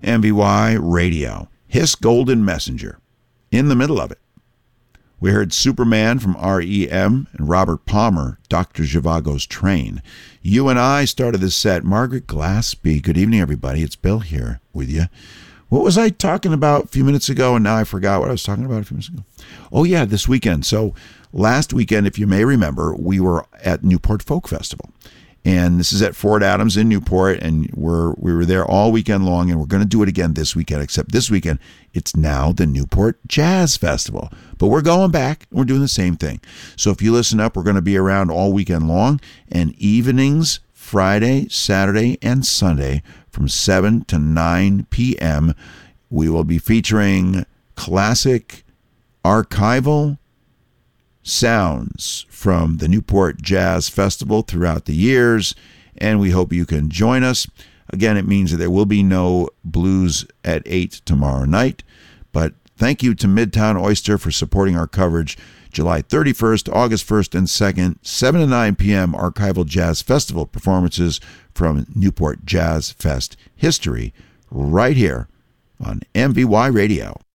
MVY Radio, His Golden Messenger. In the middle of it, we heard Superman from REM and Robert Palmer, Dr. Zhivago's Train. You and I started this set. Margaret Glaspie. Good evening, everybody. It's Bill here with you. What was I talking about a few minutes ago? And now I forgot what I was talking about a few minutes ago. Oh, yeah, this weekend. So last weekend, if you may remember, we were at Newport Folk Festival. And this is at Fort Adams in Newport, and we were there all weekend long, and we're going to do it again this weekend, except this weekend, it's now the Newport Jazz Festival. But we're going back, and we're doing the same thing. So if you listen up, we're going to be around all weekend long, and evenings, Friday, Saturday, and Sunday, from 7 to 9 p.m., we will be featuring classic archival sounds from the Newport Jazz Festival throughout the years, and we hope you can join us. Again, it means that there will be no blues at 8 tomorrow night, but thank you to Midtown Oyster for supporting our coverage. July 31st, August 1st, and 2nd, 7 to 9 p.m. Archival Jazz Festival performances from Newport Jazz Fest history right here on MVY Radio.